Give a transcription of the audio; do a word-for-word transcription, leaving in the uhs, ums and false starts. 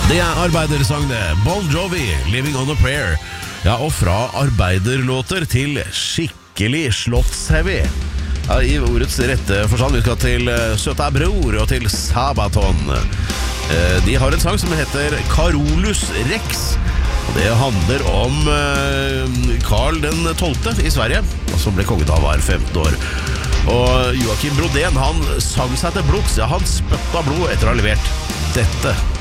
Det er arbeidersang det. Bon Jovi, Living on a Prayer. Ja, og fra arbeiderlåter til skikkelig slottsheavy. Ja, i ordets rette forstand. Vi skal til Søta Bror og til Sabaton. De har en sang som heter Carolus Rex. Og det handler om Karl den tolvte i Sverige, som ble konge da han var femten år. Og Joakim Brodén, han sang seg til blods. Ja, han spøtta blod etter å ha levert dette.